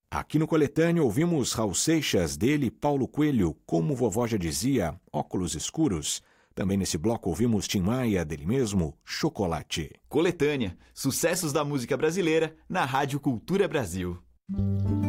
Aqui no Coletâneo ouvimos Raul Seixas, dele Paulo Coelho, Como Vovó Já Dizia, Óculos Escuros. Também nesse bloco ouvimos Tim Maia, dele mesmo, Chocolate. Coletânea, sucessos da música brasileira na Rádio Cultura Brasil.